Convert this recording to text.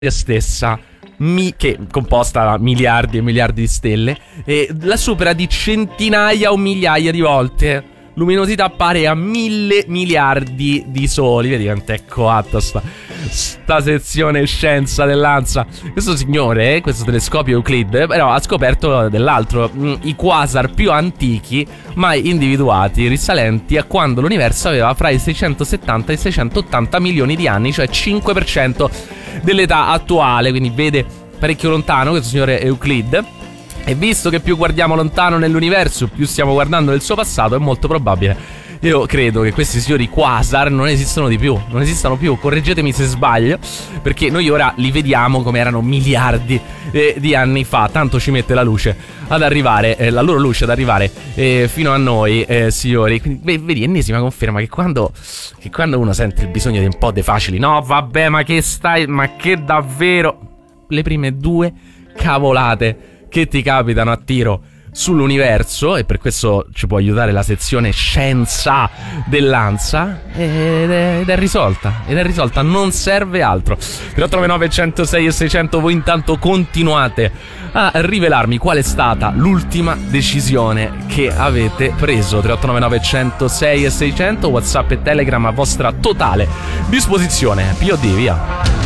stessa, che è composta da miliardi e miliardi di stelle, e la supera di centinaia o migliaia di volte. Luminosità pari a 1.000 miliardi di soli. Vedi quanto è coatta sta sezione scienza dell'ANSA. Questo signore, questo telescopio Euclid, però ha scoperto dell'altro, i quasar più antichi mai individuati, risalenti a quando l'universo aveva fra i 670 e i 680 milioni di anni, cioè 5% dell'età attuale. Quindi vede parecchio lontano questo signore Euclid. E visto che più guardiamo lontano nell'universo, più stiamo guardando nel suo passato, è molto probabile, io credo, che questi signori quasar non esistano più. Correggetemi se sbaglio, perché noi ora li vediamo come erano miliardi di anni fa. Tanto ci mette la luce ad arrivare, la loro luce ad arrivare fino a noi, signori. Quindi, vedi, ennesima conferma che quando uno sente il bisogno di un po' dei facili, no vabbè, ma che davvero, le prime due cavolate che ti capitano a tiro sull'universo, e per questo ci può aiutare la sezione scienza dell'ANSA, ed è risolta, non serve altro. 3899 106 e 600. Voi intanto continuate a rivelarmi qual è stata l'ultima decisione che avete preso. 3899 106 e 600, WhatsApp e Telegram a vostra totale disposizione. POD, via.